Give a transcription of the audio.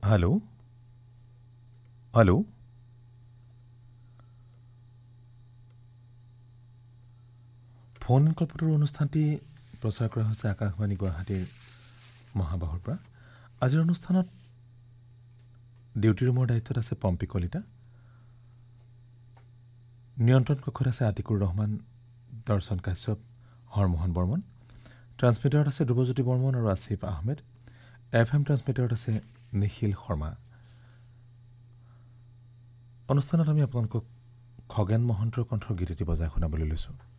Hello'. Hello'. Phone কল্পটোৰ অনুষ্ঠানটি প্ৰচাৰ কৰা হৈছে আকাশবাণী গুৱাহাটীৰ মহাবাহুৰ পৰা। আজিৰ অনুষ্ঠানত ডিউটি ৰুমৰ দায়িত্বত আছে পম্পী কলিতা, নিয়ন্ত্ৰণ কক্ষত আছে আতিকুৰ ৰহমান, দৰ্শন কাশ্যপ, হৰমোহন বৰ্মন, ট্ৰান্সমিটাৰত আছে ধ্ৰুৱজ্যোতি বৰ্মন আৰু আসিফ আহমেদ, FM ট্ৰান্সমিটাৰত আছে নিখিল শৰ্মা। অনুষ্ঠানত আমি আপোনালোকক খগেন মহন্তৰ কণ্ঠৰ গীত এটি বজাই শুনাবলৈ লৈছোঁ।